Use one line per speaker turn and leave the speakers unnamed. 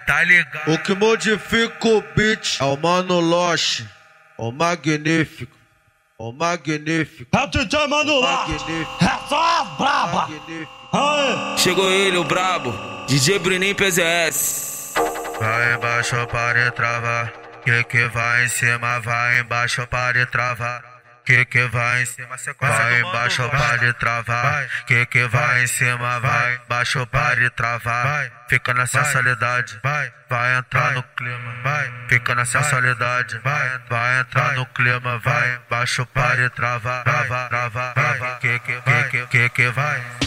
tá ligado?
O que modifica o beat é o Mano Loche, o magnífico, o magnífico.
É o DJ Mano Loche, é só as braba. Aê.
Chegou ele, o brabo, DJ Bruninho PZS.
Vai embaixo para travar, que vai em cima, vai embaixo para travar. Que vai em cima, vai embaixo para travar. Que vai em cima, vai embaixo para travar. Fica na sensualidade, vai entrar no clima, fica na sensualidade, vai entrar no clima, vai embaixo para travar, que vai.